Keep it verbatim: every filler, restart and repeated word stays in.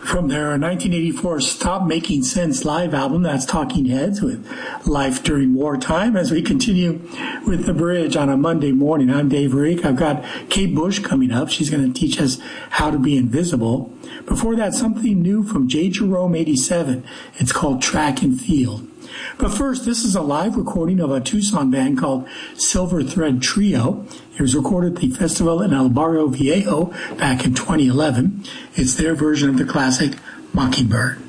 From their nineteen eighty-four Stop Making Sense live album, that's Talking Heads with Life During Wartime. As we continue with The Bridge on a Monday morning, I'm Dave Reek. I've got Kate Bush coming up. She's going to teach us how to be invisible. Before that, something new from J. Jerome eighty-seven. It's called Track and Field. But first, this is a live recording of a Tucson band called Silver Thread Trio. It was recorded at the festival in El Barrio Viejo back in twenty eleven. It's their version of the classic Mockingbird.